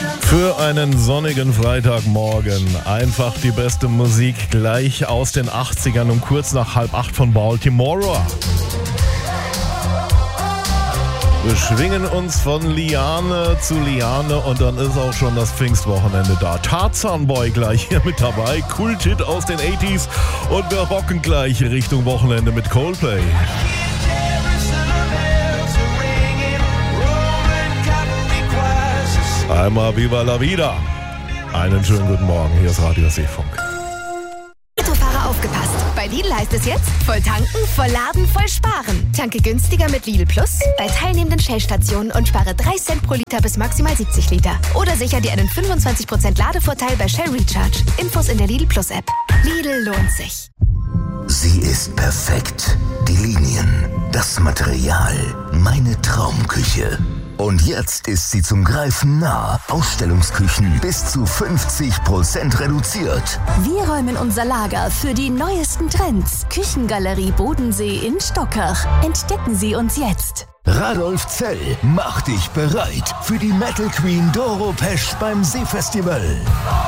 Für einen sonnigen Freitagmorgen einfach die beste Musik gleich aus den 80ern um kurz nach 7:30 von Baltimore. Wir schwingen uns von Liane zu Liane und dann ist auch schon das Pfingstwochenende da. Tarzan Boy gleich hier mit dabei, Kulthit aus den 80s und wir rocken gleich Richtung Wochenende mit Coldplay. Einmal Viva la Vida. Einen schönen guten Morgen, hier ist Radio Seefunk. Autofahrer aufgepasst. Bei Lidl heißt es jetzt, voll tanken, voll laden, voll sparen. Tanke günstiger mit Lidl Plus bei teilnehmenden Shell-Stationen und spare 3 Cent pro Liter bis maximal 70 Liter. Oder sicher dir einen 25% Ladevorteil bei Shell Recharge. Infos in der Lidl Plus App. Lidl lohnt sich. Sie ist perfekt. Die Linien, das Material, meine Traumküche. Und jetzt ist sie zum Greifen nah. Ausstellungsküchen bis zu 50% reduziert. Wir räumen unser Lager für die neuesten Trends. Küchengalerie Bodensee in Stockach. Entdecken Sie uns jetzt. Radolf Zell macht dich bereit für die Metal Queen Doro Pesch beim Seefestival.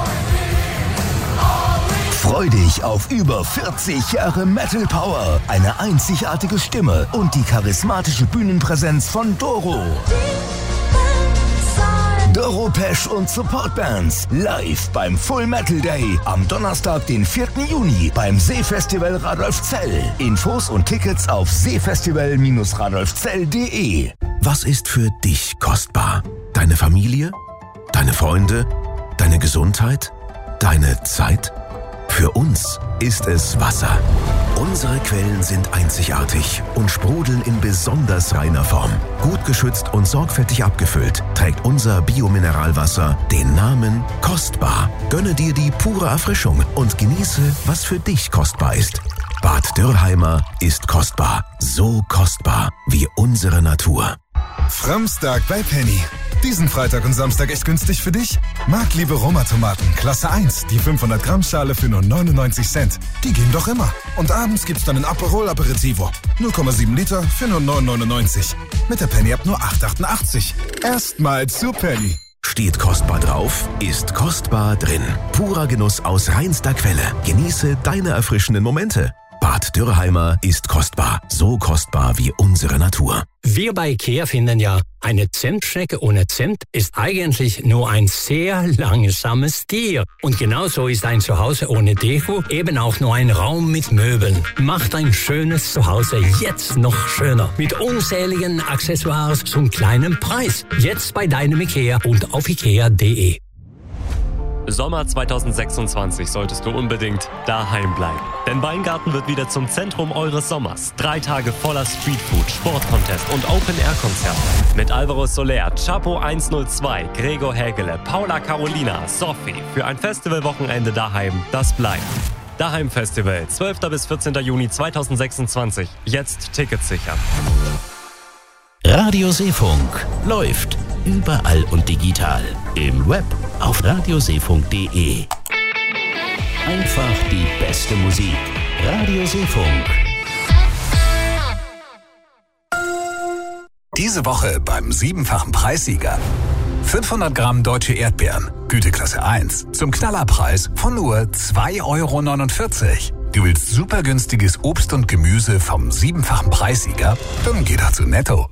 Freu dich auf über 40 Jahre Metal Power, eine einzigartige Stimme und die charismatische Bühnenpräsenz von Doro. Doro Pesch und Supportbands live beim Full Metal Day am Donnerstag, den 4. Juni beim Seefestival Radolf Zell. Infos und Tickets auf seefestival-radolfzell.de. Was ist für dich kostbar? Deine Familie? Deine Freunde? Deine Gesundheit? Deine Zeit? Für uns ist es Wasser. Unsere Quellen sind einzigartig und sprudeln in besonders reiner Form. Gut geschützt und sorgfältig abgefüllt trägt unser Biomineralwasser den Namen Kostbar. Gönne dir die pure Erfrischung und genieße, was für dich kostbar ist. Bad Dürrheimer ist kostbar. So kostbar wie unsere Natur. Framstag bei Penny. Diesen Freitag und Samstag echt günstig für dich? Marktliebe Roma-Tomaten, Klasse 1, die 500 Gramm Schale für nur 99 Cent. Die gehen doch immer. Und abends gibt's dann ein Aperol Aperitivo. 0,7 Liter für nur 9,99. Mit der Penny ab nur 8,88. Erstmal zu Penny. Steht kostbar drauf, ist kostbar drin. Purer Genuss aus reinster Quelle. Genieße deine erfrischenden Momente. Bad Dürrheimer ist kostbar. So kostbar wie unsere Natur. Wir bei IKEA finden ja, eine Zimtschnecke ohne Zimt ist eigentlich nur ein sehr langsames Tier. Und genauso ist ein Zuhause ohne Deko eben auch nur ein Raum mit Möbeln. Macht ein schönes Zuhause jetzt noch schöner. Mit unzähligen Accessoires zum kleinen Preis. Jetzt bei deinem IKEA und auf ikea.de. Sommer 2026 solltest du unbedingt daheim bleiben. Denn Weingarten wird wieder zum Zentrum eures Sommers. 3 Tage voller Streetfood, Sportcontest und Open-Air-Konzerte. Mit Alvaro Soler, Chapo 102, Gregor Hägele, Paula Carolina, Sophie. Für ein Festivalwochenende daheim, das bleibt. Daheim Festival, 12. bis 14. Juni 2026. Jetzt Tickets sichern. Radio Seefunk läuft überall und digital. Im Web auf radioseefunk.de. Einfach die beste Musik. Radio Seefunk. Diese Woche beim 7-fachen Preissieger. 500 Gramm deutsche Erdbeeren, Güteklasse 1, zum Knallerpreis von nur 2,49 €. Du willst super günstiges Obst und Gemüse vom 7-fachen Preissieger? Dann geh doch zu Netto.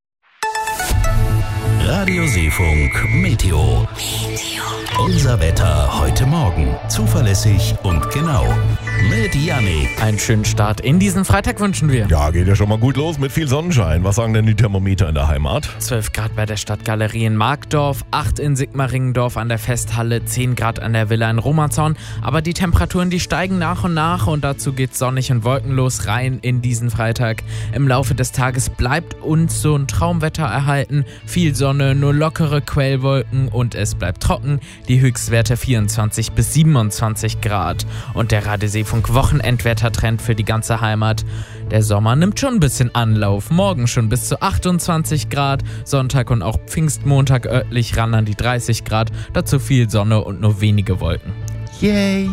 Radio Seefunk Meteo. Unser Wetter heute Morgen. Zuverlässig und genau. Mit Jannik. Einen schönen Start in diesen Freitag wünschen wir. Ja, geht ja schon mal gut los mit viel Sonnenschein. Was sagen denn die Thermometer in der Heimat? 12 Grad bei der Stadtgalerie in Markdorf, 8 in Sigmaringendorf an der Festhalle, 10 Grad an der Villa in Romanshorn. Aber die Temperaturen, die steigen nach und nach und dazu geht's sonnig und wolkenlos rein in diesen Freitag. Im Laufe des Tages bleibt uns so ein Traumwetter erhalten. Viel Sonne, nur lockere Quellwolken und es bleibt trocken. Die Höchstwerte 24 bis 27 Grad. Und der Radio Seefunk Wochenendwettertrend für die ganze Heimat. Der Sommer nimmt schon ein bisschen Anlauf. Morgen schon bis zu 28 Grad. Sonntag und auch Pfingstmontag örtlich ran an die 30 Grad. Dazu viel Sonne und nur wenige Wolken. Yay!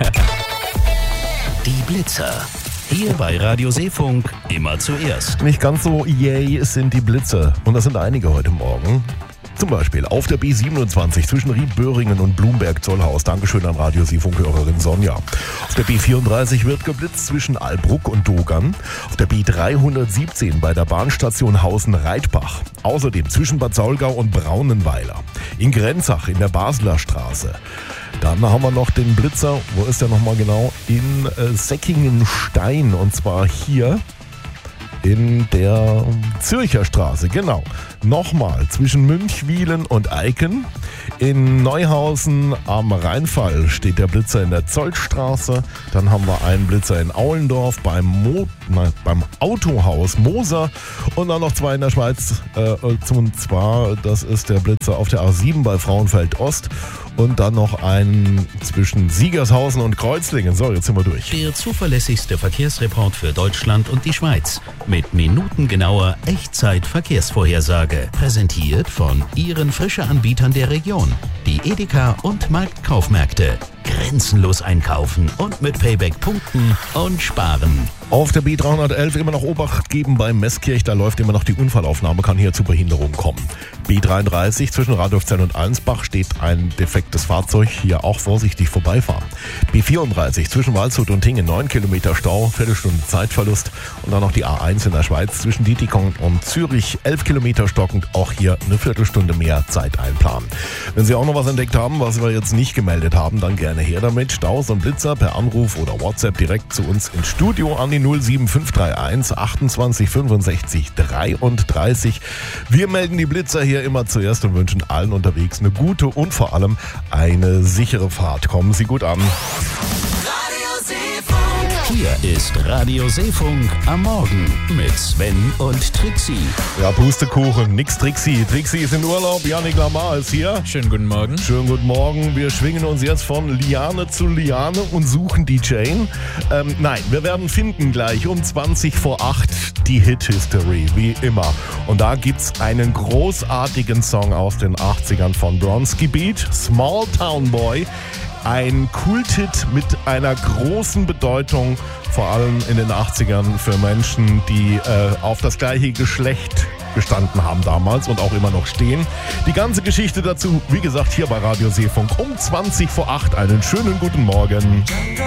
Die Blitzer. Hier bei Radio Seefunk immer zuerst. Nicht ganz so yay sind die Blitze. Und das sind einige heute Morgen. Zum Beispiel auf der B27 zwischen Riedböhringen und Blumberg-Zollhaus. Dankeschön an Radio Seefunk-Hörerin Sonja. Auf der B34 wird geblitzt zwischen Albruck und Dogern. Auf der B317 bei der Bahnstation Hausen-Reitbach. Außerdem zwischen Bad Saulgau und Braunenweiler. In Grenzach in der Basler Straße. Dann haben wir noch den Blitzer, wo ist der nochmal genau? In Säckingenstein, und zwar hier in der Zürcher Straße, genau. Nochmal zwischen Münchwilen und Eiken. In Neuhausen am Rheinfall steht der Blitzer in der Zollstraße. Dann haben wir einen Blitzer in Aulendorf beim Autohaus Moser. Und dann noch zwei in der Schweiz. Und zwar, das ist der Blitzer auf der A7 bei Frauenfeld Ost. Und dann noch einen zwischen Siegershausen und Kreuzlingen. So, jetzt sind wir durch. Der zuverlässigste Verkehrsreport für Deutschland und die Schweiz. Mit minutengenauer Echtzeit-Verkehrsvorhersage. Präsentiert von Ihren Frische-Anbietern der Region. Die Edeka und Marktkaufmärkte. Grenzenlos einkaufen und mit Payback punkten und sparen. Auf der B311 immer noch Obacht geben beim Meßkirch, da läuft immer noch die Unfallaufnahme, kann hier zu Behinderungen kommen. B33 zwischen Radolfzell und Allensbach steht ein defektes Fahrzeug, hier auch vorsichtig vorbeifahren. B34 zwischen Waldshut und Tingen 9 Kilometer Stau, Viertelstunde Zeitverlust. Und dann noch die A1 in der Schweiz zwischen Dietikon und Zürich 11 Kilometer stockend, auch hier eine Viertelstunde mehr Zeit einplanen. Wenn Sie auch noch was entdeckt haben, was wir jetzt nicht gemeldet haben, dann gerne her damit. Staus und Blitzer per Anruf oder WhatsApp direkt zu uns ins Studio an die 07531 28 65 33. Wir melden die Blitzer hier immer zuerst und wünschen allen unterwegs eine gute und vor allem eine sichere Fahrt. Kommen Sie gut an. Hier ist Radio Seefunk am Morgen mit Sven und Trixie. Ja, Pustekuchen, nix Trixie. Trixie ist in Urlaub, Yannick Lamar ist hier. Schönen guten Morgen. Schönen guten Morgen. Wir schwingen uns jetzt von Liane zu Liane und suchen die Jane. Nein, wir werden finden gleich um 20 vor 8 die Hit-History, wie immer. Und da gibt's einen großartigen Song aus den 80ern von Bronski Beat, Small Town Boy. Ein Kulthit mit einer großen Bedeutung, vor allem in den 80ern für Menschen, die auf das gleiche Geschlecht gestanden haben damals und auch immer noch stehen. Die ganze Geschichte dazu, wie gesagt, hier bei Radio Seefunk um 20 vor 8. Einen schönen guten Morgen.